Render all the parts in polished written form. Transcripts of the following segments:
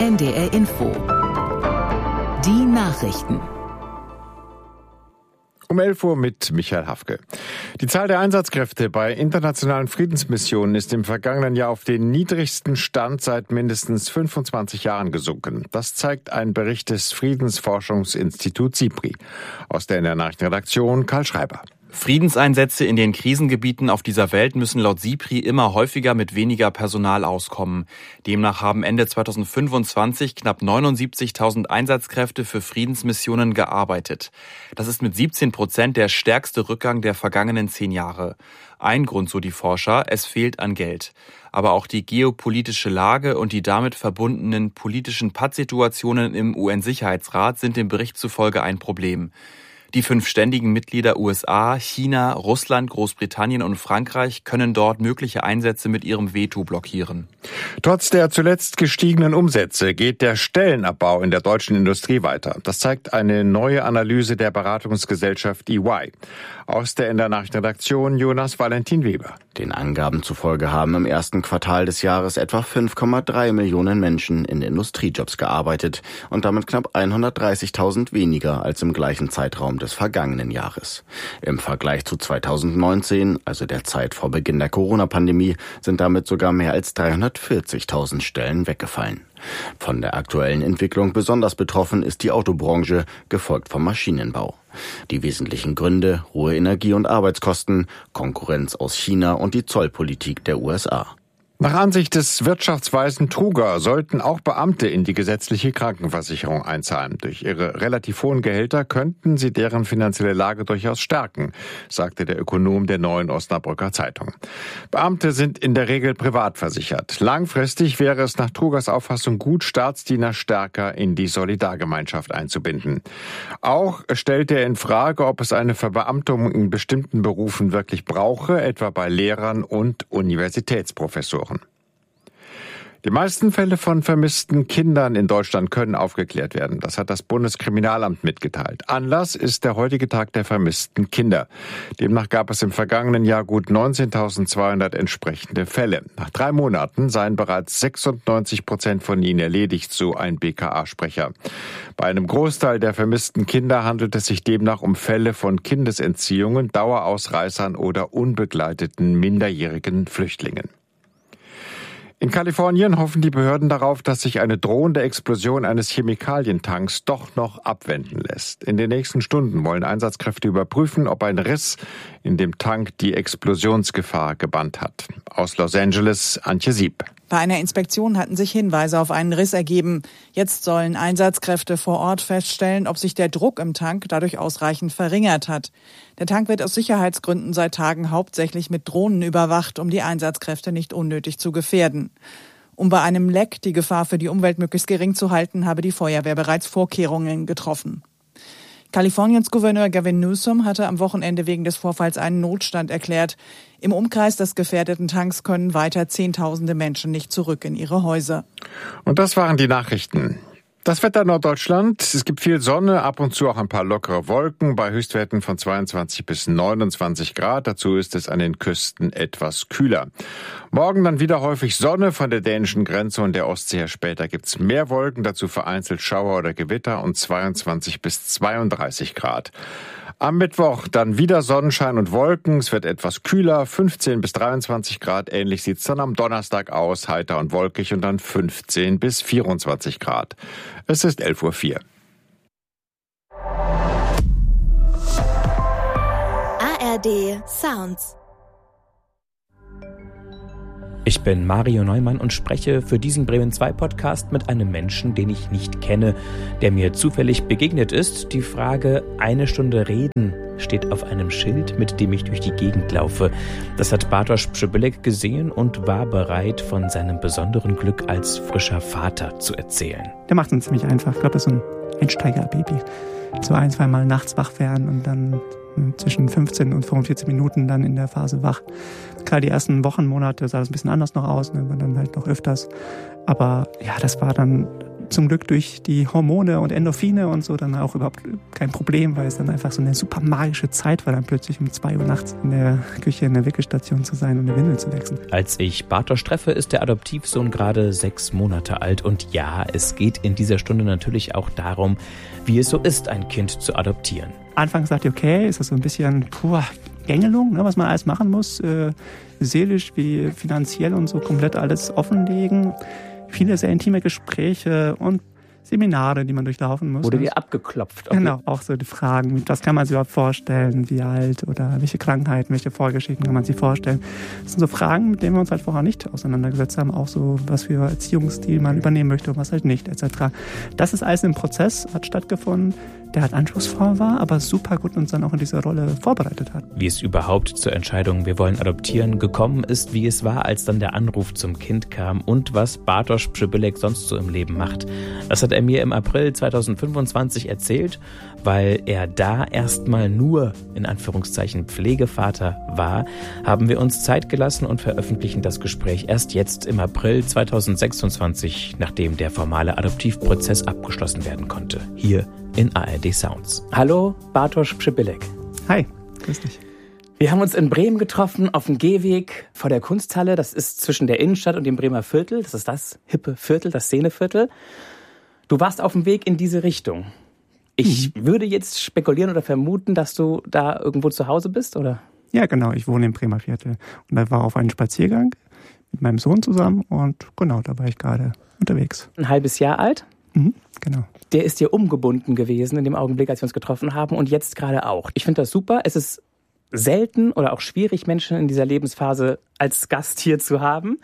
NDR Info. Die Nachrichten. Um 11 Uhr mit Michael Hafke. Die Zahl der Einsatzkräfte bei internationalen Friedensmissionen ist im vergangenen Jahr auf den niedrigsten Stand seit mindestens 25 Jahren gesunken. Das zeigt ein Bericht des Friedensforschungsinstituts SIPRI. Aus der NDR Nachrichtenredaktion Karl Schreiber. Friedenseinsätze in den Krisengebieten auf dieser Welt müssen laut SIPRI immer häufiger mit weniger Personal auskommen. Demnach haben Ende 2025 knapp 79.000 Einsatzkräfte für Friedensmissionen gearbeitet. Das ist mit 17% der stärkste Rückgang der vergangenen 10 Jahre. Ein Grund, so die Forscher, es fehlt an Geld. Aber auch die geopolitische Lage und die damit verbundenen politischen Pattsituationen im UN-Sicherheitsrat sind dem Bericht zufolge ein Problem. Die 5 ständigen Mitglieder USA, China, Russland, Großbritannien und Frankreich können dort mögliche Einsätze mit ihrem Veto blockieren. Trotz der zuletzt gestiegenen Umsätze geht der Stellenabbau in der deutschen Industrie weiter. Das zeigt eine neue Analyse der Beratungsgesellschaft EY. Aus der NDR Nachrichtenredaktion Jonas Valentin Weber. Den Angaben zufolge haben im ersten Quartal des Jahres etwa 5,3 Millionen Menschen in Industriejobs gearbeitet und damit knapp 130.000 weniger als im gleichen Zeitraum des vergangenen Jahres. Im Vergleich zu 2019, also der Zeit vor Beginn der Corona-Pandemie, sind damit sogar mehr als 340.000 Stellen weggefallen. Von der aktuellen Entwicklung besonders betroffen ist die Autobranche, gefolgt vom Maschinenbau. Die wesentlichen Gründe: hohe Energie- und Arbeitskosten, Konkurrenz aus China und die Zollpolitik der USA. Nach Ansicht des Wirtschaftsweisen Truger sollten auch Beamte in die gesetzliche Krankenversicherung einzahlen. Durch ihre relativ hohen Gehälter könnten sie deren finanzielle Lage durchaus stärken, sagte der Ökonom der Neuen Osnabrücker Zeitung. Beamte sind in der Regel privat versichert. Langfristig wäre es nach Trugers Auffassung gut, Staatsdiener stärker in die Solidargemeinschaft einzubinden. Auch stellt er in Frage, ob es eine Verbeamtung in bestimmten Berufen wirklich brauche, etwa bei Lehrern und Universitätsprofessoren. Die meisten Fälle von vermissten Kindern in Deutschland können aufgeklärt werden. Das hat das Bundeskriminalamt mitgeteilt. Anlass ist der heutige Tag der vermissten Kinder. Demnach gab es im vergangenen Jahr gut 19.200 entsprechende Fälle. Nach 3 Monaten seien bereits 96% von ihnen erledigt, so ein BKA-Sprecher. Bei einem Großteil der vermissten Kinder handelt es sich demnach um Fälle von Kindesentziehungen, Dauerausreißern oder unbegleiteten minderjährigen Flüchtlingen. In Kalifornien hoffen die Behörden darauf, dass sich eine drohende Explosion eines Chemikalientanks doch noch abwenden lässt. In den nächsten Stunden wollen Einsatzkräfte überprüfen, ob ein Riss in dem Tank die Explosionsgefahr gebannt hat. Aus Los Angeles, Antje Sieb. Bei einer Inspektion hatten sich Hinweise auf einen Riss ergeben. Jetzt sollen Einsatzkräfte vor Ort feststellen, ob sich der Druck im Tank dadurch ausreichend verringert hat. Der Tank wird aus Sicherheitsgründen seit Tagen hauptsächlich mit Drohnen überwacht, um die Einsatzkräfte nicht unnötig zu gefährden. Um bei einem Leck die Gefahr für die Umwelt möglichst gering zu halten, habe die Feuerwehr bereits Vorkehrungen getroffen. Kaliforniens Gouverneur Gavin Newsom hatte am Wochenende wegen des Vorfalls einen Notstand erklärt. Im Umkreis des gefährdeten Tanks können weiter Zehntausende Menschen nicht zurück in ihre Häuser. Und das waren die Nachrichten. Das Wetter in Norddeutschland: Es gibt viel Sonne, ab und zu auch ein paar lockere Wolken bei Höchstwerten von 22 bis 29 Grad. Dazu ist es an den Küsten etwas kühler. Morgen dann wieder häufig Sonne von der dänischen Grenze und der Ostsee her. Später gibt's mehr Wolken, dazu vereinzelt Schauer oder Gewitter und 22 bis 32 Grad. Am Mittwoch dann wieder Sonnenschein und Wolken. Es wird etwas kühler, 15 bis 23 Grad. Ähnlich sieht's dann am Donnerstag aus, heiter und wolkig und dann 15 bis 24 Grad. Es ist 11:04 Uhr. ARD Sounds. Ich bin Mario Neumann und spreche für diesen Bremen 2 Podcast mit einem Menschen, den ich nicht kenne, der mir zufällig begegnet ist. Die Frage "eine Stunde reden" steht auf einem Schild, mit dem ich durch die Gegend laufe. Das hat Bartosz Przybylek gesehen und war bereit, von seinem besonderen Glück als frischer Vater zu erzählen. Der macht es ziemlich einfach. Ich glaube, das ist so ein Einsteiger-Baby. So 1-2 Mal nachts wach werden und dann zwischen 15 und 45 Minuten dann in der Phase wach. Klar, die ersten Wochen, Monate sah das ein bisschen anders noch aus, ne, war dann halt noch öfters. Aber ja, das war dann zum Glück durch die Hormone und Endorphine und so dann auch überhaupt kein Problem, weil es dann einfach so eine super magische Zeit war, dann plötzlich um 2 Uhr nachts in der Küche in der Wickelstation zu sein und eine Windel zu wechseln. Als ich Bartosz treffe, ist der Adoptivsohn gerade 6 Monate alt. Und ja, es geht in dieser Stunde natürlich auch darum, wie es so ist, ein Kind zu adoptieren. Anfangs dachte ich, okay, ist das so ein bisschen Gängelung, ne, was man alles machen muss, seelisch wie finanziell und so komplett alles offenlegen. Viele sehr intime Gespräche und Seminare, die man durchlaufen muss. Wurde dir abgeklopft? Okay. Genau, auch so die Fragen, was kann man sich überhaupt vorstellen, wie alt oder welche Krankheiten, welche Vorgeschichten kann man sich vorstellen. Das sind so Fragen, mit denen wir uns halt vorher nicht auseinandergesetzt haben, auch so, was für Erziehungsstil man übernehmen möchte und was halt nicht, etc. Das ist alles im Prozess, hat stattgefunden, der halt anspruchsvoll war, aber super gut uns dann auch in diese Rolle vorbereitet hat. Wie es überhaupt zur Entscheidung, wir wollen adoptieren, gekommen ist, wie es war, als dann der Anruf zum Kind kam und was Bartosz Przybylek sonst so im Leben macht. Das hat er mir im April 2025 erzählt, weil er da erstmal nur, in Anführungszeichen, Pflegevater war, haben wir uns Zeit gelassen und veröffentlichen das Gespräch erst jetzt im April 2026, nachdem der formale Adoptivprozess abgeschlossen werden konnte. Hier in ARD Sounds. Hallo, Bartosz Przybylek. Hi, grüß dich. Wir haben uns in Bremen getroffen, auf dem Gehweg vor der Kunsthalle. Das ist zwischen der Innenstadt und dem Bremer Viertel. Das ist das hippe Viertel, das Szeneviertel. Du warst auf dem Weg in diese Richtung. Ich würde jetzt spekulieren oder vermuten, dass du da irgendwo zu Hause bist, oder? Ja, genau. Ich wohne im Bremer Viertel. Und da war auf einen Spaziergang mit meinem Sohn zusammen. Und genau, da war ich gerade unterwegs. Ein halbes Jahr alt? Genau. Der ist dir umgebunden gewesen in dem Augenblick, als wir uns getroffen haben und jetzt gerade auch. Ich finde das super. Es ist selten oder auch schwierig, Menschen in dieser Lebensphase als Gast hier zu haben,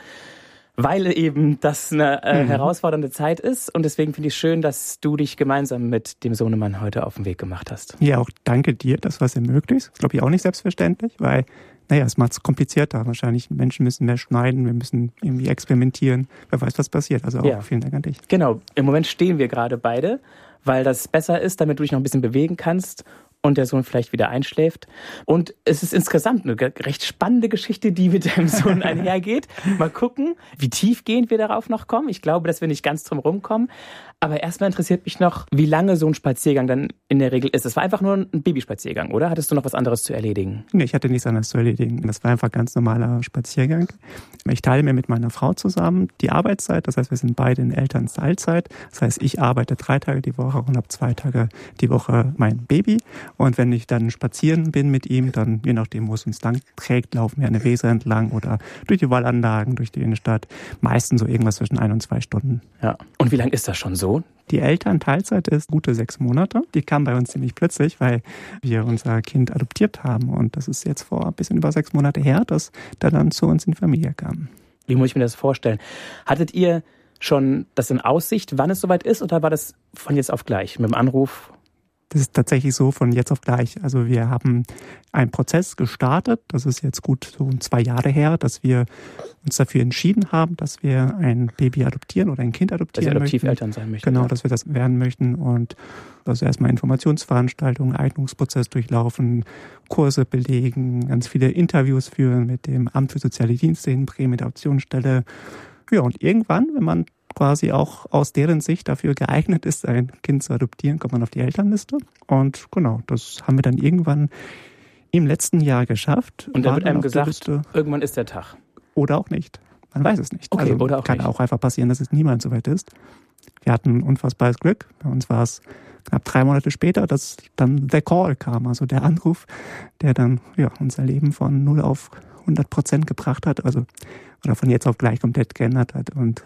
weil eben das eine herausfordernde Zeit ist. Und deswegen finde ich schön, dass du dich gemeinsam mit dem Sohnemann heute auf den Weg gemacht hast. Ja, auch danke dir, dass was ermöglicht. Das glaube ich auch nicht selbstverständlich, weil es macht es komplizierter. Wahrscheinlich Menschen müssen mehr schneiden, wir müssen irgendwie experimentieren. Wer weiß, was passiert. Also auch vielen Dank an dich. Genau, im Moment stehen wir gerade beide, weil das besser ist, damit du dich noch ein bisschen bewegen kannst und der Sohn vielleicht wieder einschläft. Und es ist insgesamt eine recht spannende Geschichte, die mit deinem Sohn einhergeht. Mal gucken, wie tiefgehend wir darauf noch kommen. Ich glaube, dass wir nicht ganz drum rumkommen. Aber erstmal interessiert mich noch, wie lange so ein Spaziergang dann in der Regel ist. Es war einfach nur ein Babyspaziergang, oder? Hattest du noch was anderes zu erledigen? Nee, ich hatte nichts anderes zu erledigen. Das war einfach ein ganz normaler Spaziergang. Ich teile mir mit meiner Frau zusammen die Arbeitszeit. Das heißt, wir sind beide in Elternteilzeit. Das heißt, ich arbeite 3 Tage die Woche und habe 2 Tage die Woche mein Baby. Und wenn ich dann spazieren bin mit ihm, dann je nachdem, wo es uns lang trägt, laufen wir eine Weser entlang oder durch die Wallanlagen, durch die Innenstadt. Meistens so irgendwas zwischen 1 und 2 Stunden. Ja. Und wie lang ist das schon so? Die Elternteilzeit ist gute 6 Monate. Die kam bei uns ziemlich plötzlich, weil wir unser Kind adoptiert haben. Und das ist jetzt vor ein bisschen über 6 Monate her, dass der dann zu uns in die Familie kam. Wie muss ich mir das vorstellen? Hattet ihr schon das in Aussicht, wann es soweit ist, oder war das von jetzt auf gleich mit dem Anruf? Das ist tatsächlich so von jetzt auf gleich. Also wir haben einen Prozess gestartet. Das ist jetzt gut so 2 Jahre her, dass wir uns dafür entschieden haben, dass wir ein Baby adoptieren oder ein Kind adoptieren möchten. Dass ihr Adoptiveltern sein möchten. Genau, dass wir das werden möchten. Und also erstmal Informationsveranstaltungen, Eignungsprozess durchlaufen, Kurse belegen, ganz viele Interviews führen mit dem Amt für Soziale Dienste in Bremen, mit der Adoptionsstelle. Ja, und irgendwann, wenn man quasi auch aus deren Sicht dafür geeignet ist, ein Kind zu adoptieren, kommt man auf die Elternliste. Und genau, das haben wir dann irgendwann im letzten Jahr geschafft. Und da wird einem gesagt, irgendwann ist der Tag. Oder auch nicht. Man weiß es nicht. Okay, also oder auch kann nicht. Auch einfach passieren, dass es niemand so weit ist. Wir hatten unfassbares Glück. Bei uns war es knapp 3 Monate später, dass dann der Call kam, also der Anruf, der dann unser Leben von 0 auf 100% gebracht hat, also oder von jetzt auf gleich komplett geändert hat. Und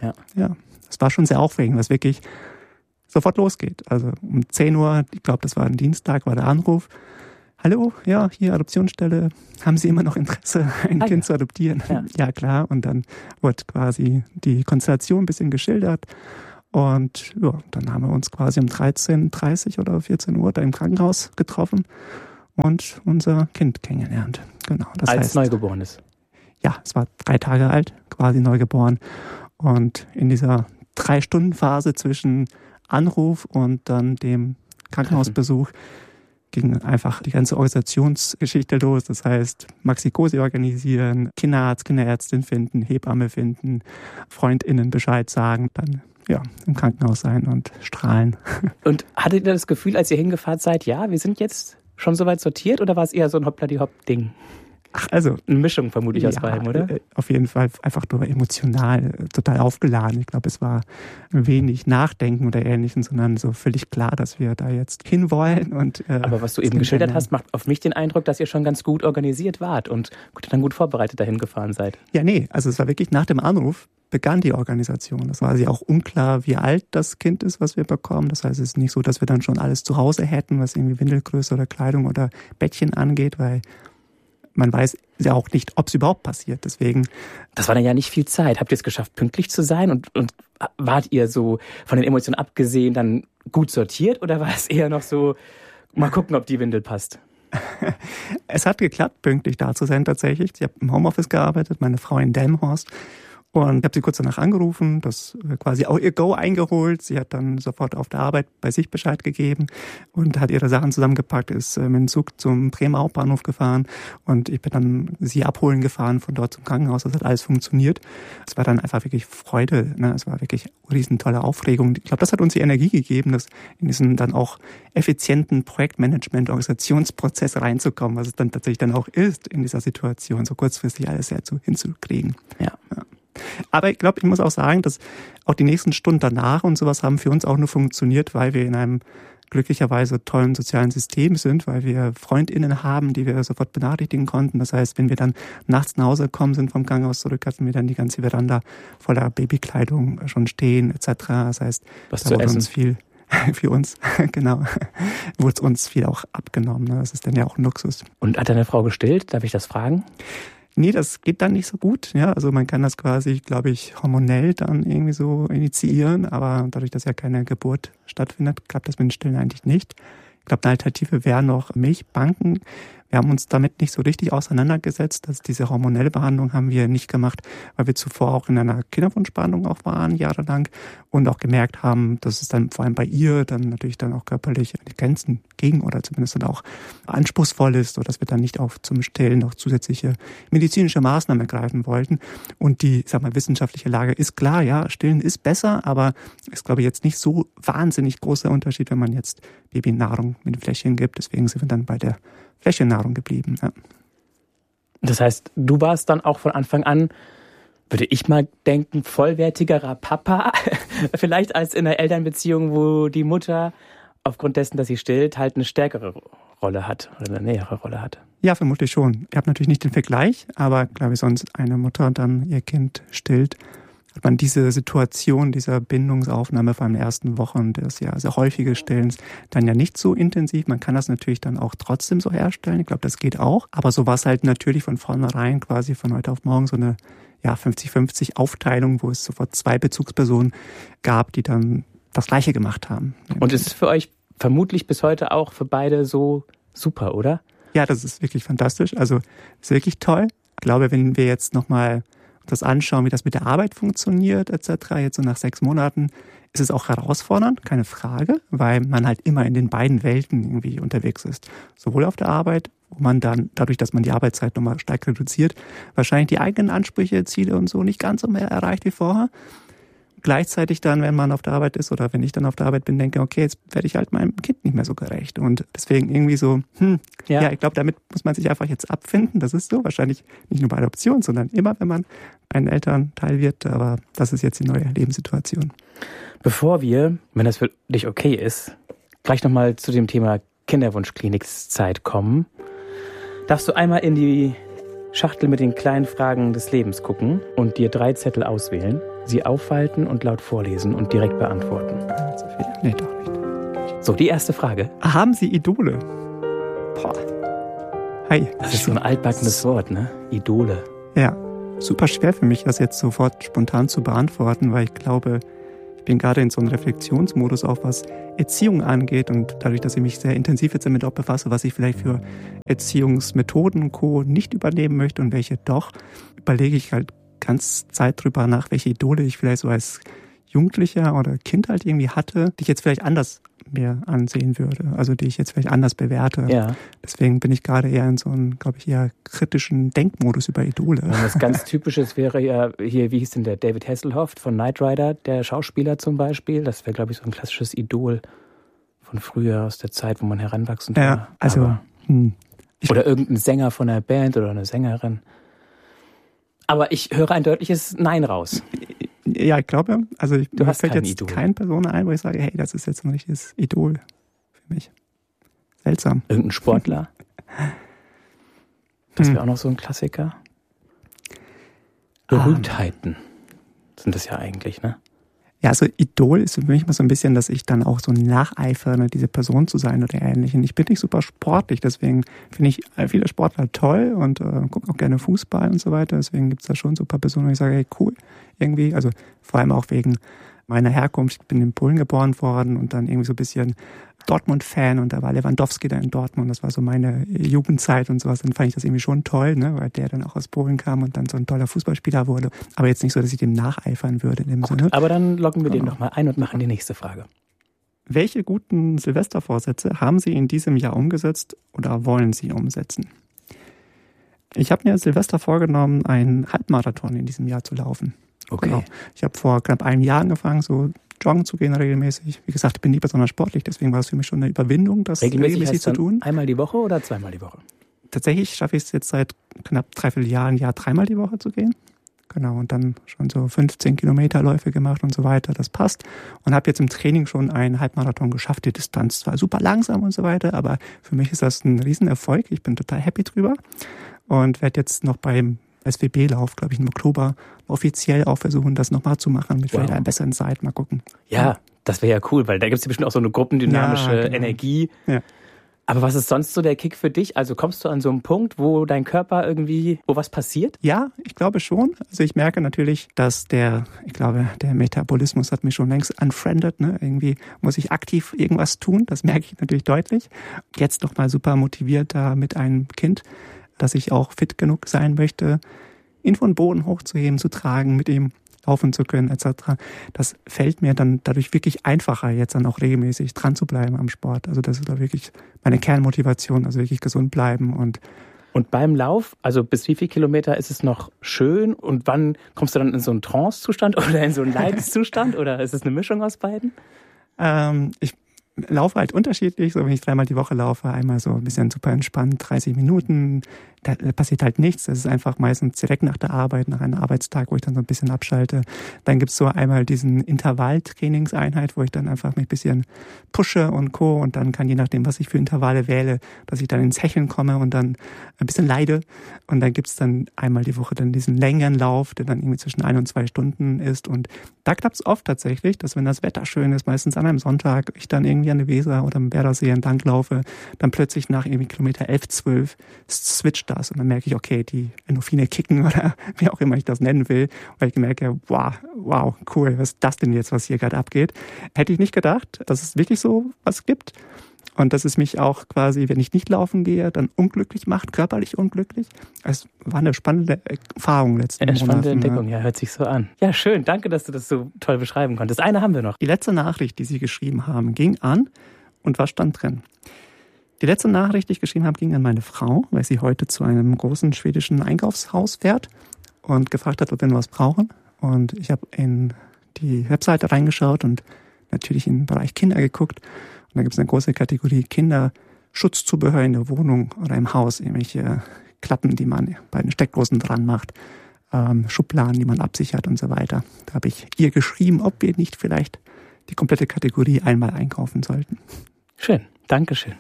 es war schon sehr aufregend, was wirklich sofort losgeht. Also um 10 Uhr, ich glaube, das war ein Dienstag, war der Anruf. Hallo, ja, hier Adoptionsstelle. Haben Sie immer noch Interesse, ein Kind zu adoptieren? Ja, klar. Und dann wurde quasi die Konstellation ein bisschen geschildert. Und dann haben wir uns quasi um 13:30 oder 14 Uhr da im Krankenhaus getroffen und unser Kind kennengelernt. Genau. Das heißt, Neugeborenes? Ja, es war 3 Tage alt, quasi neugeboren. Und in dieser 3-Stunden-Phase zwischen Anruf und dann dem Krankenhausbesuch ging einfach die ganze Organisationsgeschichte los. Das heißt, Maxi-Cosi organisieren, Kinderarzt, Kinderärztin finden, Hebamme finden, FreundInnen Bescheid sagen, dann im Krankenhaus sein und strahlen. Und hattet ihr das Gefühl, als ihr hingefahren seid, ja, wir sind jetzt schon soweit sortiert, oder war es eher so ein Hoppla-die-Hopp-Ding? Ach, also eine Mischung vermutlich aus beidem, oder? Auf jeden Fall einfach nur emotional total aufgeladen. Ich glaube, es war wenig Nachdenken oder Ähnlichem, sondern so völlig klar, dass wir da jetzt hinwollen. Aber was du eben geschildert hast, macht auf mich den Eindruck, dass ihr schon ganz gut organisiert wart und dann gut vorbereitet dahin gefahren seid. Ja, nee, also es war wirklich nach dem Anruf begann die Organisation. Es war auch unklar, wie alt das Kind ist, was wir bekommen. Das heißt, es ist nicht so, dass wir dann schon alles zu Hause hätten, was irgendwie Windelgröße oder Kleidung oder Bettchen angeht, weil man weiß ja auch nicht, ob es überhaupt passiert. Deswegen. Das war dann ja nicht viel Zeit. Habt ihr es geschafft, pünktlich zu sein? Und wart ihr so von den Emotionen abgesehen dann gut sortiert? Oder war es eher noch so, mal gucken, ob die Windel passt? Es hat geklappt, pünktlich da zu sein tatsächlich. Ich habe im Homeoffice gearbeitet, meine Frau in Delmenhorst. Und ich habe sie kurz danach angerufen, das quasi auch ihr Go eingeholt. Sie hat dann sofort auf der Arbeit bei sich Bescheid gegeben und hat ihre Sachen zusammengepackt, ist mit dem Zug zum Bremer Hauptbahnhof gefahren und ich bin dann sie abholen gefahren von dort zum Krankenhaus. Das hat alles funktioniert. Es war dann einfach wirklich Freude, ne? Es war wirklich riesentolle Aufregung. Ich glaube, das hat uns die Energie gegeben, das in diesen dann auch effizienten Projektmanagement, Organisationsprozess reinzukommen, was es dann tatsächlich dann auch ist, in dieser Situation so kurzfristig alles hinzukriegen. Ja. Aber ich glaube, ich muss auch sagen, dass auch die nächsten Stunden danach und sowas haben für uns auch nur funktioniert, weil wir in einem glücklicherweise tollen sozialen System sind, weil wir FreundInnen haben, die wir sofort benachrichtigen konnten. Das heißt, wenn wir dann nachts nach Hause gekommen sind vom Krankenhaus zurück, hatten wir dann die ganze Veranda voller Babykleidung schon stehen etc. Das heißt, was zu essen? Uns viel für uns, genau, wurde uns viel auch abgenommen. Ne? Das ist dann ja auch ein Luxus. Und hat deine Frau gestillt? Darf ich das fragen? Nee, das geht dann nicht so gut. Ja, also man kann das quasi, glaube ich, hormonell dann irgendwie so initiieren, aber dadurch, dass ja keine Geburt stattfindet, klappt das mit dem Stillen eigentlich nicht. Ich glaube, eine Alternative wäre noch Milchbanken. Wir haben uns damit nicht so richtig auseinandergesetzt. Diese hormonelle Behandlung haben wir nicht gemacht, weil wir zuvor auch in einer Kinderwunschbehandlung auch waren, jahrelang, und auch gemerkt haben, dass es dann vor allem bei ihr dann natürlich dann auch körperlich an die Grenzen ging oder zumindest dann auch anspruchsvoll ist, sodass wir dann nicht auch zum Stillen noch zusätzliche medizinische Maßnahmen ergreifen wollten. Und die, wissenschaftliche Lage ist klar, ja, Stillen ist besser, aber ist, glaube ich, jetzt nicht so wahnsinnig großer Unterschied, wenn man jetzt Babynahrung mit Fläschchen gibt. Deswegen sind wir dann bei der Fläschchennahrung geblieben. Ja. Das heißt, du warst dann auch von Anfang an, würde ich mal denken, vollwertigerer Papa, vielleicht als in einer Elternbeziehung, wo die Mutter aufgrund dessen, dass sie stillt, halt eine stärkere Rolle hat oder eine nähere Rolle hat. Ja, vermutlich schon. Ich habe natürlich nicht den Vergleich, aber glaube ich, sonst eine Mutter dann ihr Kind stillt, hat man diese Situation, dieser Bindungsaufnahme vor den ersten Wochen des ja sehr häufigen Stillens dann ja nicht so intensiv. Man kann das natürlich dann auch trotzdem so herstellen. Ich glaube, das geht auch. Aber so war es halt natürlich von vornherein quasi von heute auf morgen so eine 50-50 Aufteilung, wo es sofort 2 Bezugspersonen gab, die dann das Gleiche gemacht haben. Und ist es für euch vermutlich bis heute auch für beide so super, oder? Ja, das ist wirklich fantastisch. Also ist wirklich toll. Ich glaube, wenn wir jetzt nochmal das anschauen, wie das mit der Arbeit funktioniert etc., jetzt so nach 6 Monaten, ist es auch herausfordernd, keine Frage, weil man halt immer in den beiden Welten irgendwie unterwegs ist. Sowohl auf der Arbeit, wo man dann, dadurch, dass man die Arbeitszeit nochmal stark reduziert, wahrscheinlich die eigenen Ansprüche, Ziele und so nicht ganz so mehr erreicht wie vorher. Gleichzeitig dann, wenn man auf der Arbeit ist oder wenn ich dann auf der Arbeit bin, denke, okay, jetzt werde ich halt meinem Kind nicht mehr so gerecht. Und deswegen irgendwie so, ja, ich glaube, damit muss man sich einfach jetzt abfinden. Das ist so, wahrscheinlich nicht nur bei Adoption, sondern immer, wenn man ein Elternteil wird. Aber das ist jetzt die neue Lebenssituation. Bevor wir, wenn das für dich okay ist, gleich nochmal zu dem Thema Kinderwunschklinikzeit kommen, darfst du einmal in die Schachtel mit den kleinen Fragen des Lebens gucken und dir 3 Zettel auswählen, sie aufhalten und laut vorlesen und direkt beantworten. Nee, doch nicht. So, die erste Frage. Haben Sie Idole? Boah. Hi. Das ist so ein altbackenes Wort, ne? Idole. Ja, super schwer für mich, das jetzt sofort spontan zu beantworten, weil ich glaube, ich bin gerade in so einem Reflexionsmodus auch, was Erziehung angeht und dadurch, dass ich mich sehr intensiv jetzt damit auch befasse, was ich vielleicht für Erziehungsmethoden und Co. nicht übernehmen möchte und welche doch, überlege ich halt ganz Zeit drüber nach, welche Idole ich vielleicht so als Jugendlicher oder Kind halt irgendwie hatte, die ich jetzt vielleicht anders mir ansehen würde, also die ich jetzt vielleicht anders bewerte. Ja. Deswegen bin ich gerade eher in so einem, glaube ich, eher kritischen Denkmodus über Idole. Und was ganz Typisches wäre ja hier, wie hieß denn der David Hasselhoff von Knight Rider, der Schauspieler zum Beispiel. Das wäre, glaube ich, so ein klassisches Idol von früher, aus der Zeit, wo man heranwachsend war. Ja, also oder irgendein Sänger von einer Band oder eine Sängerin. Aber ich höre ein deutliches Nein raus. Ja, ich glaube, also mir fällt jetzt Idol. keine Person ein, wo ich sage, hey, das ist jetzt ein richtiges Idol für mich. Seltsam. Irgendein Sportler. Das wäre auch noch so ein Klassiker. Berühmtheiten sind das ja eigentlich, ne? Ja, also Idol ist für mich mal so ein bisschen, dass ich dann auch so nacheifere, diese Person zu sein oder Ähnlichem. Ich bin nicht super sportlich, deswegen finde ich viele Sportler toll und gucke auch gerne Fußball und so weiter. Deswegen gibt es da schon so ein paar Personen, wo ich sage, hey, cool, irgendwie. Also vor allem auch wegen meiner Herkunft. Ich bin in Polen geboren worden und dann irgendwie so ein bisschen Dortmund-Fan und da war Lewandowski da in Dortmund. Das war so meine Jugendzeit und sowas. Dann fand ich das irgendwie schon toll, ne, weil der dann auch aus Polen kam und dann so ein toller Fußballspieler wurde. Aber jetzt nicht so, dass ich dem nacheifern würde in dem Sinne. Aber dann loggen wir den nochmal ein und machen die nächste Frage. Welche guten Silvestervorsätze haben Sie in diesem Jahr umgesetzt oder wollen Sie umsetzen? Ich habe mir Silvester vorgenommen, einen Halbmarathon in diesem Jahr zu laufen. Okay. Genau. Ich habe vor knapp einem Jahr angefangen, so joggen zu gehen regelmäßig. Wie gesagt, ich bin nicht besonders sportlich, deswegen war es für mich schon eine Überwindung, das regelmäßig zu tun. Einmal die Woche oder zweimal die Woche? Tatsächlich schaffe ich es jetzt seit knapp 3/4 Jahr, ein Jahr 3-mal die Woche zu gehen. Genau, und dann schon so 15 Kilometerläufe gemacht und so weiter, das passt. Und habe jetzt im Training schon einen Halbmarathon geschafft. Die Distanz zwar super langsam und so weiter, aber für mich ist das ein Riesenerfolg. Ich bin total happy drüber und werde jetzt noch beim SWB-Lauf, glaube ich, im Oktober offiziell auch versuchen, das nochmal zu machen mit vielleicht einer besseren Zeit. Mal gucken. Ja, das wäre ja cool, weil da gibt es ja bestimmt auch so eine gruppendynamische Energie. Ja. Aber was ist sonst so der Kick für dich? Also kommst du an so einen Punkt, wo dein Körper irgendwie, wo was passiert? Ja, ich glaube schon. Also ich merke natürlich, dass der Metabolismus hat mich schon längst unfriended. Ne? Irgendwie muss ich aktiv irgendwas tun. Das merke ich natürlich deutlich. Jetzt nochmal super motiviert da mit einem Kind, dass ich auch fit genug sein möchte, ihn von Boden hochzuheben, zu tragen, mit ihm laufen zu können, etc. Das fällt mir dann dadurch wirklich einfacher, jetzt dann auch regelmäßig dran zu bleiben am Sport. Also das ist da wirklich meine Kernmotivation, also wirklich gesund bleiben. Und beim Lauf, also bis wie viel Kilometer ist es noch schön? Und wann kommst du dann in so einen Trance-Zustand oder in so einen Leidenszustand? Oder ist es eine Mischung aus beiden? Ich laufe halt unterschiedlich, so wenn ich 3-mal die Woche laufe, einmal so ein bisschen super entspannt, 30 Minuten, da passiert halt nichts. Das ist einfach meistens direkt nach der Arbeit, nach einem Arbeitstag, wo ich dann so ein bisschen abschalte. Dann gibt's so einmal diesen Intervalltrainingseinheit, wo ich dann einfach mich ein bisschen pushe und Co. Und dann kann, je nachdem, was ich für Intervalle wähle, dass ich dann ins Hecheln komme und dann ein bisschen leide. Und dann gibt's dann einmal die Woche dann diesen längeren Lauf, der dann irgendwie zwischen 1 und 2 Stunden ist. Und da klappt's oft tatsächlich, dass wenn das Wetter schön ist, meistens an einem Sonntag, ich dann irgendwie an der Weser oder am Werdersee entlang laufe, dann plötzlich nach irgendwie Kilometer 11, 12 switcht das und dann merke ich, okay, die Endorphine kicken oder wie auch immer ich das nennen will, weil ich merke, wow, cool, was ist das denn jetzt, was hier gerade abgeht? Hätte ich nicht gedacht, dass es wirklich so was gibt und dass es mich auch quasi, wenn ich nicht laufen gehe, dann unglücklich macht, körperlich unglücklich. Es war eine spannende Erfahrung letzten Monat. Spannende Entdeckung, ja, hört sich so an. Ja, schön, danke, dass du das so toll beschreiben konntest. Eine haben wir noch. Die letzte Nachricht, die Sie geschrieben haben, ging an und was stand drin? Die letzte Nachricht, die ich geschrieben habe, ging an meine Frau, weil sie heute zu einem großen schwedischen Einkaufshaus fährt und gefragt hat, ob wir noch was brauchen. Und ich habe in die Webseite reingeschaut und natürlich in den Bereich Kinder geguckt. Und da gibt es eine große Kategorie Kinderschutzzubehör in der Wohnung oder im Haus, irgendwelche Klappen, die man bei den Steckdosen dran macht, Schubladen, die man absichert und so weiter. Da habe ich ihr geschrieben, ob wir nicht vielleicht die komplette Kategorie einmal einkaufen sollten. Schön, Dankeschön.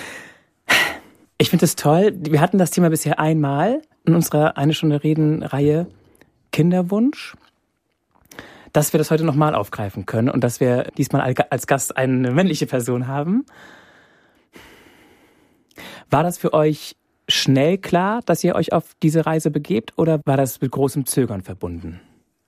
Ich finde es toll. Wir hatten das Thema bisher einmal in unserer Eine Stunde Reden-Reihe Kinderwunsch, dass wir das heute nochmal aufgreifen können und dass wir diesmal als Gast eine männliche Person haben. War das für euch schnell klar, dass ihr euch auf diese Reise begebt oder war das mit großem Zögern verbunden?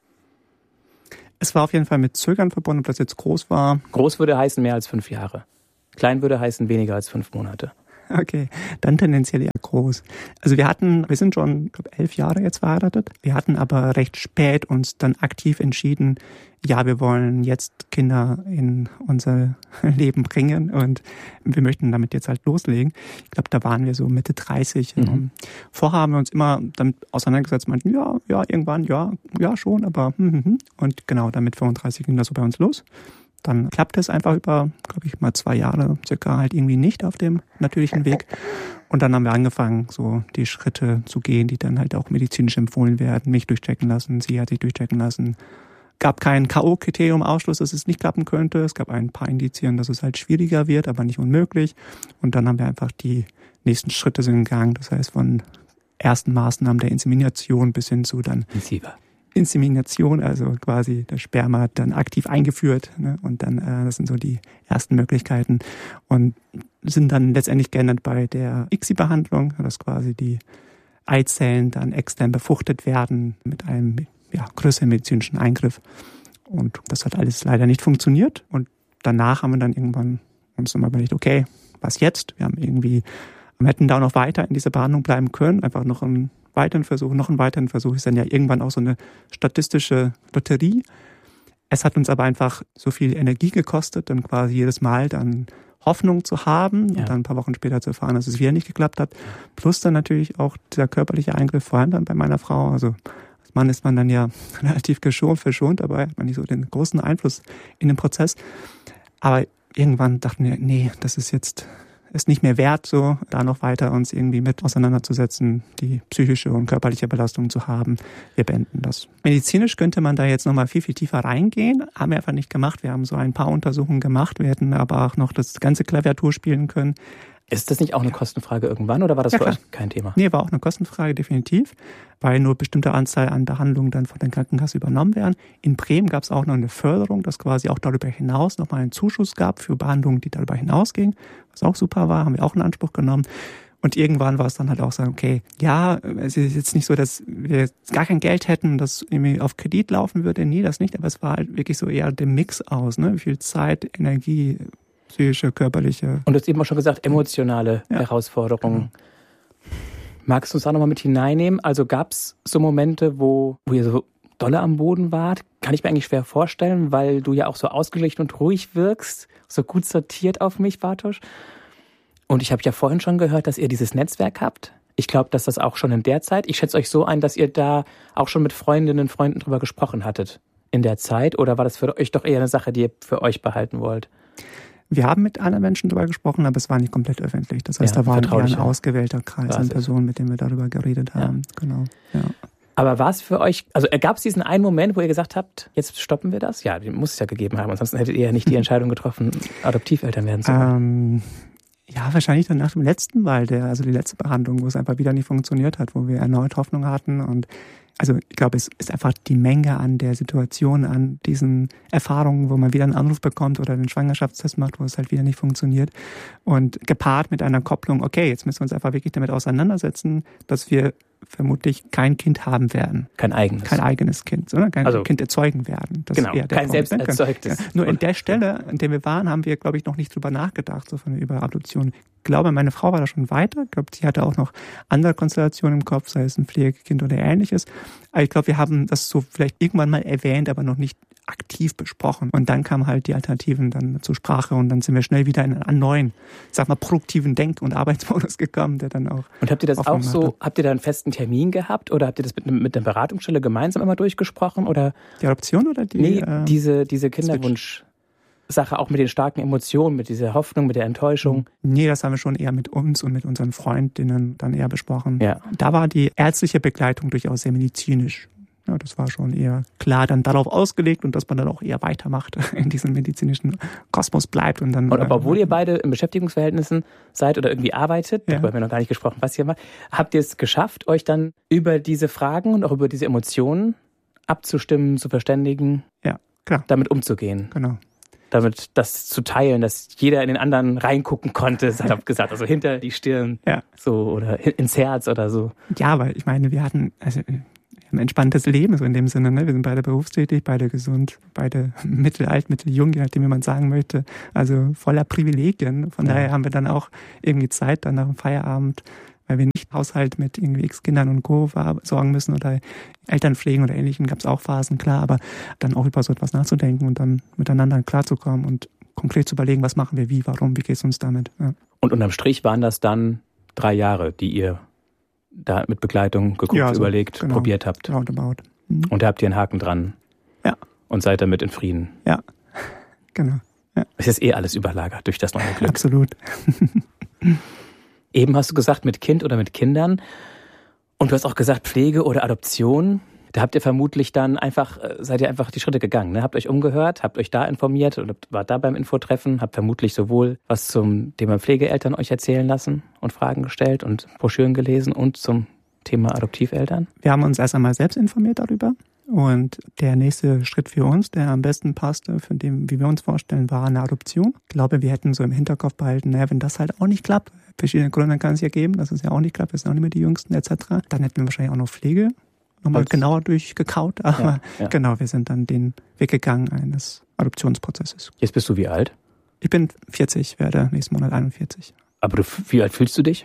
Es war auf jeden Fall mit Zögern verbunden, ob das jetzt groß war. Groß würde heißen mehr als 5 Jahre. Klein würde heißen weniger als 5 Monate. Okay, dann tendenziell eher groß. Also wir sind schon, ich glaube, 11 Jahre jetzt verheiratet. Wir hatten aber recht spät uns dann aktiv entschieden, ja, wir wollen jetzt Kinder in unser Leben bringen und wir möchten damit jetzt halt loslegen. Ich glaube, da waren wir so Mitte 30. Vorher haben wir uns immer damit auseinandergesetzt, meinten, ja, irgendwann, ja, schon, aber Und genau, dann mit 35 ging das so bei uns los. Dann klappte es einfach über, glaube ich, mal 2 Jahre circa halt irgendwie nicht auf dem natürlichen Weg. Und dann haben wir angefangen, so die Schritte zu gehen, die dann halt auch medizinisch empfohlen werden. Mich durchchecken lassen, sie hat sich durchchecken lassen. Gab kein K.O.-Kriterium Ausschluss, dass es nicht klappen könnte. Es gab ein paar Indizien, dass es halt schwieriger wird, aber nicht unmöglich. Und dann haben wir einfach die nächsten Schritte gegangen. Das heißt, von ersten Maßnahmen der Insemination bis hin zu dann Insemination, also quasi das Sperma dann aktiv eingeführt, ne? Und dann, das sind so die ersten Möglichkeiten und sind dann letztendlich geändert bei der ICSI-Behandlung, dass quasi die Eizellen dann extern befruchtet werden mit einem größeren medizinischen Eingriff. Und das hat alles leider nicht funktioniert. Und danach haben wir dann irgendwann uns nochmal überlegt, okay, was jetzt? Wir hätten da noch weiter in dieser Behandlung bleiben können, einfach noch einen weiteren Versuch, ist dann ja irgendwann auch so eine statistische Lotterie. Es hat uns aber einfach so viel Energie gekostet, dann quasi jedes Mal dann Hoffnung zu haben und dann ein paar Wochen später zu erfahren, dass es wieder nicht geklappt hat. Plus dann natürlich auch dieser körperliche Eingriff, vor allem dann bei meiner Frau. Also als Mann ist man dann ja relativ verschont, dabei hat man nicht so den großen Einfluss in den Prozess. Aber irgendwann dachten wir, nee, das ist nicht mehr wert, so da noch weiter uns irgendwie mit auseinanderzusetzen, die psychische und körperliche Belastung zu haben. Wir beenden das. Medizinisch könnte man da jetzt nochmal viel, viel tiefer reingehen. Haben wir einfach nicht gemacht. Wir haben so ein paar Untersuchungen gemacht. Wir hätten aber auch noch das ganze Klaviatur spielen können. Ist das nicht auch eine Kostenfrage irgendwann oder war das für euch kein Thema? Nee, war auch eine Kostenfrage, definitiv, weil nur bestimmte Anzahl an Behandlungen dann von der Krankenkasse übernommen werden. In Bremen gab es auch noch eine Förderung, dass quasi auch darüber hinaus nochmal einen Zuschuss gab für Behandlungen, die darüber hinausgingen, was auch super war, haben wir auch in Anspruch genommen. Und irgendwann war es dann halt auch so, okay, ja, es ist jetzt nicht so, dass wir gar kein Geld hätten, das irgendwie auf Kredit laufen würde, nee, das nicht, aber es war halt wirklich so eher der Mix aus, ne, wie viel Zeit, Energie, psychische, körperliche. Und du hast eben auch schon gesagt, emotionale Herausforderungen. Genau. Magst du uns da nochmal mit hineinnehmen? Also gab es so Momente, wo ihr so dolle am Boden wart? Kann ich mir eigentlich schwer vorstellen, weil du ja auch so ausgeglichen und ruhig wirkst, so gut sortiert auf mich, Bartosz. Und ich habe ja vorhin schon gehört, dass ihr dieses Netzwerk habt. Ich glaube, dass das auch schon in der Zeit, ich schätze euch so ein, dass ihr da auch schon mit Freundinnen und Freunden drüber gesprochen hattet in der Zeit. Oder war das für euch doch eher eine Sache, die ihr für euch behalten wollt? Wir haben mit anderen Menschen darüber gesprochen, aber es war nicht komplett öffentlich. Das heißt, da war eher ein ausgewählter Kreis an Personen, mit denen wir darüber geredet haben. Ja. Genau. Ja. Aber war es für euch, also gab es diesen einen Moment, wo ihr gesagt habt, jetzt stoppen wir das? Ja, den muss es ja gegeben haben. Ansonsten hättet ihr ja nicht die Entscheidung getroffen, Adoptiveltern werden zu wollen. Ja, wahrscheinlich dann nach dem letzten Mal, die letzte Behandlung, wo es einfach wieder nicht funktioniert hat, wo wir erneut Hoffnung hatten. Und also ich glaube, es ist einfach die Menge an der Situation, an diesen Erfahrungen, wo man wieder einen Anruf bekommt oder einen Schwangerschaftstest macht, wo es halt wieder nicht funktioniert. Und gepaart mit einer Kopplung, okay, jetzt müssen wir uns einfach wirklich damit auseinandersetzen, dass wir vermutlich kein Kind haben werden. Kein eigenes Kind, sondern kein Kind erzeugen werden. Das genau, kein selbst erzeugtes. Ja. Nur in der Stelle, an der wir waren, haben wir, glaube ich, noch nicht drüber nachgedacht, so über Adoption. Ich glaube, meine Frau war da schon weiter. Ich glaube, sie hatte auch noch andere Konstellationen im Kopf, sei es ein Pflegekind oder Ähnliches. Aber ich glaube, wir haben das so vielleicht irgendwann mal erwähnt, aber noch nicht aktiv besprochen. Und dann kamen halt die Alternativen dann zur Sprache und dann sind wir schnell wieder in einen neuen, produktiven Denk- und Arbeitsmodus gekommen, der dann auch. Und habt ihr das auch so, habt ihr da einen festen Termin gehabt oder habt ihr das mit der Beratungsstelle gemeinsam immer durchgesprochen oder? Die Adoption oder die? Nee, diese Kinderwunsch-Sache auch mit den starken Emotionen, mit dieser Hoffnung, mit der Enttäuschung? Nee, das haben wir schon eher mit uns und mit unseren Freundinnen dann eher besprochen. Ja. Da war die ärztliche Begleitung durchaus sehr medizinisch. Ja, das war schon eher klar dann darauf ausgelegt und dass man dann auch eher weitermacht, in diesem medizinischen Kosmos bleibt. Und dann. Und obwohl ihr beide in Beschäftigungsverhältnissen seid oder irgendwie arbeitet, darüber haben wir noch gar nicht gesprochen, was ihr macht, habt ihr es geschafft, euch dann über diese Fragen und auch über diese Emotionen abzustimmen, zu verständigen? Ja, klar. Damit umzugehen? Genau. Damit das zu teilen, dass jeder in den anderen reingucken konnte, salopp gesagt, also hinter die Stirn, so oder ins Herz oder so. Ja, weil ich meine, wir hatten ein entspanntes Leben, so in dem Sinne. Ne? Wir sind beide berufstätig, beide gesund, beide mittelalt, mitteljung, je nachdem, wie man sagen möchte. Also voller Privilegien. Von daher haben wir dann auch irgendwie Zeit, dann nach dem Feierabend, weil wir nicht Haushalt mit irgendwie Kindern und Co. sorgen müssen oder Eltern pflegen oder Ähnlichem, gab es auch Phasen, klar, aber dann auch über so etwas nachzudenken und dann miteinander klarzukommen und konkret zu überlegen, was machen wir, wie, warum, wie geht es uns damit. Ja. Und unterm Strich waren das dann 3 Jahre, die ihr da mit Begleitung geguckt, überlegt, genau, probiert habt. Roundabout. Mhm. Und da habt ihr einen Haken dran. Ja. Und seid damit in Frieden. Ja, genau. Ja. Es ist alles überlagert durch das neue Glück. Absolut. Eben hast du gesagt, mit Kind oder mit Kindern. Und du hast auch gesagt, Pflege oder Adoption. Da habt ihr vermutlich dann seid ihr einfach die Schritte gegangen, ne? Habt euch umgehört, habt euch da informiert oder wart da beim Infotreffen, habt vermutlich sowohl was zum Thema Pflegeeltern euch erzählen lassen und Fragen gestellt und Broschüren gelesen und zum Thema Adoptiveltern. Wir haben uns erst einmal selbst informiert darüber. Und der nächste Schritt für uns, der am besten passte, von dem, wie wir uns vorstellen, war eine Adoption. Ich glaube, wir hätten so im Hinterkopf behalten, wenn das halt auch nicht klappt, verschiedene Gründe kann es ja geben, dass es ja auch nicht klappt, wir sind auch nicht mehr die Jüngsten etc., dann hätten wir wahrscheinlich auch noch Pflege nochmal genauer durchgekaut. Aber genau, wir sind dann den Weg gegangen eines Adoptionsprozesses. Jetzt bist du wie alt? Ich bin 40, werde nächsten Monat 41. Aber wie alt fühlst du dich?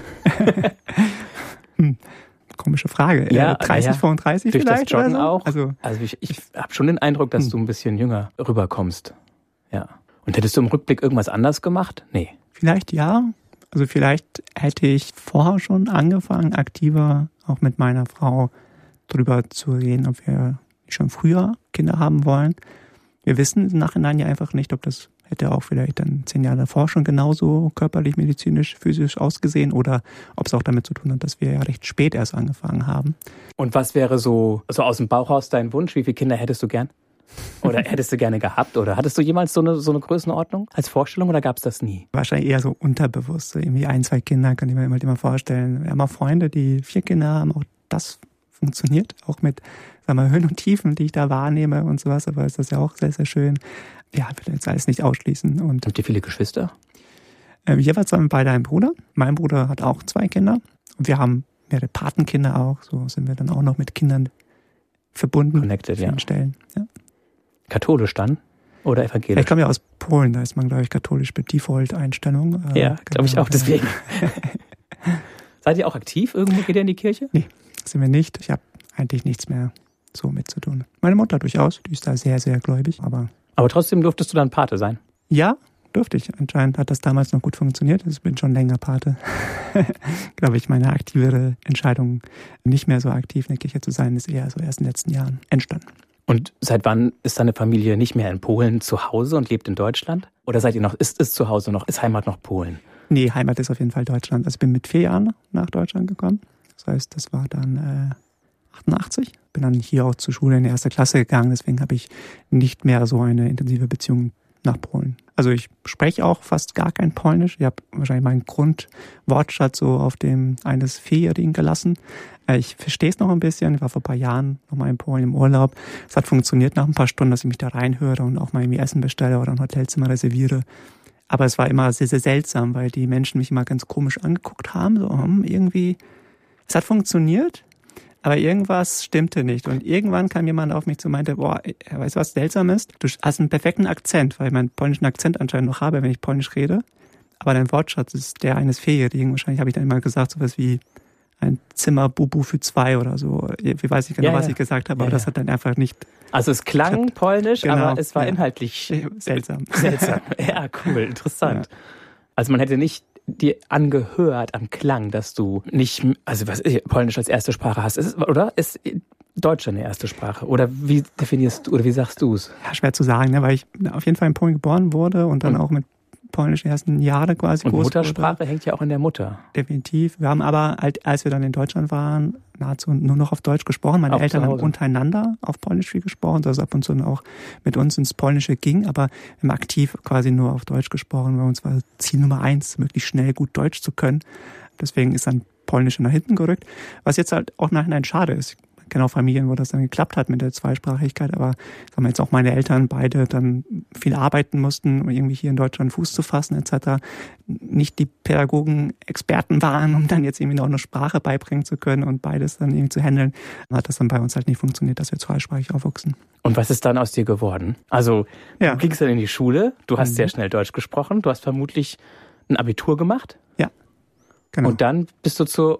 Komische Frage. Ja, 30, 35 durch vielleicht? Das Joggen oder so? auch? Also ich habe schon den Eindruck, dass du ein bisschen jünger rüberkommst. Ja. Und hättest du im Rückblick irgendwas anders gemacht? Nee. Vielleicht ja. Also vielleicht hätte ich vorher schon angefangen, aktiver auch mit meiner Frau drüber zu reden, ob wir schon früher Kinder haben wollen. Wir wissen im Nachhinein ja einfach nicht, ob das hätte auch vielleicht dann 10 Jahre davor schon genauso körperlich, medizinisch, physisch ausgesehen oder ob es auch damit zu tun hat, dass wir ja recht spät erst angefangen haben. Und was wäre so aus dem Bauch raus dein Wunsch? Wie viele Kinder hättest du gern? Oder hättest du gerne gehabt? Oder hattest du jemals so eine Größenordnung als Vorstellung oder gab es das nie? Wahrscheinlich eher so unterbewusst. So irgendwie 1, 2 Kinder kann ich mir immer vorstellen. Wir haben auch Freunde, die 4 Kinder haben. Auch das funktioniert. Auch mit Höhen und Tiefen, die ich da wahrnehme und sowas. Aber ist das ja auch sehr, sehr schön. Ja, ich will jetzt alles nicht ausschließen. Und habt ihr viele Geschwister? Jeweils haben wir beide einen Bruder. Mein Bruder hat auch 2 Kinder. Und wir haben mehrere Patenkinder auch. So sind wir dann auch noch mit Kindern verbunden. Connected, vielen Stellen. Ja. Katholisch dann? Oder evangelisch? Ich komme ja aus Polen, da ist man, glaube ich, katholisch mit Default-Einstellung. Ja, glaube ich auch, deswegen. Seid ihr auch aktiv? Irgendwo geht ihr in die Kirche? Nee, sind wir nicht. Ich habe eigentlich nichts mehr so mit zu tun. Meine Mutter durchaus, die ist da sehr, sehr gläubig. Aber trotzdem durftest du dann Pate sein? Ja, durfte ich. Anscheinend hat das damals noch gut funktioniert. Ich bin schon länger Pate. Glaube ich, meine aktivere Entscheidung, nicht mehr so aktiv in der Kirche zu sein, ist eher so erst in den letzten Jahren entstanden. Und seit wann ist deine Familie nicht mehr in Polen zu Hause und lebt in Deutschland? Oder seid ihr noch, ist zu Hause noch, ist Heimat noch Polen? Nee, Heimat ist auf jeden Fall Deutschland. Also ich bin mit 4 Jahren nach Deutschland gekommen. Das heißt, das war dann 88. Bin dann hier auch zur Schule in die 1. Klasse gegangen. Deswegen habe ich nicht mehr so eine intensive Beziehung nach Polen. Also ich spreche auch fast gar kein Polnisch. Ich habe wahrscheinlich meinen Grundwortschatz so auf dem eines 4-Jährigen gelassen. Ich verstehe es noch ein bisschen. Ich war vor ein paar Jahren noch mal in Polen im Urlaub. Es hat funktioniert nach ein paar Stunden, dass ich mich da reinhöre und auch mal irgendwie Essen bestelle oder ein Hotelzimmer reserviere. Aber es war immer sehr, sehr seltsam, weil die Menschen mich immer ganz komisch angeguckt haben. So irgendwie, es hat funktioniert, aber irgendwas stimmte nicht. Und irgendwann kam jemand auf mich zu und meinte, weißt du, was seltsam ist? Du hast einen perfekten Akzent, weil ich meinen polnischen Akzent anscheinend noch habe, wenn ich Polnisch rede. Aber dein Wortschatz ist der eines 4-Jährigen. Wahrscheinlich habe ich dann immer gesagt, sowas wie ein Zimmer Bubu für 2 oder so. Ich weiß nicht genau, was ich gesagt habe, aber das hat dann einfach nicht... Also es klang polnisch, genau, aber es war inhaltlich seltsam. Ja, cool, interessant. Ja. Also man hätte nicht dir angehört am Klang, dass du nicht, also Polnisch als erste Sprache hast, oder? Ist Deutsch eine erste Sprache? Oder wie definierst du, oder wie sagst du es? Ja, schwer zu sagen, ne, weil ich auf jeden Fall in Polen geboren wurde und dann auch mit Polnisch ersten Jahre quasi groß wurde. Und Muttersprache hängt ja auch in der Mutter. Definitiv. Wir haben aber, als wir dann in Deutschland waren, nahezu nur noch auf Deutsch gesprochen. Meine Eltern haben untereinander auf Polnisch viel gesprochen, dass es ab und zu auch mit uns ins Polnische ging, aber wir haben aktiv quasi nur auf Deutsch gesprochen, weil uns war Ziel Nummer 1, möglichst schnell gut Deutsch zu können. Deswegen ist dann Polnisch nach hinten gerückt, was jetzt halt auch nachhinein schade ist. kenne auch Familien, wo das dann geklappt hat mit der Zweisprachigkeit, aber sagen wir jetzt auch meine Eltern beide dann viel arbeiten mussten, um irgendwie hier in Deutschland Fuß zu fassen etc. Nicht die Pädagogen Experten waren, um dann jetzt irgendwie noch eine Sprache beibringen zu können und beides dann irgendwie zu handeln, hat das dann bei uns halt nicht funktioniert, dass wir zweisprachig aufwachsen. Und was ist dann aus dir geworden? Also du gingst dann in die Schule, du hast sehr schnell Deutsch gesprochen, du hast vermutlich ein Abitur gemacht? Ja, genau. Und dann bist du zur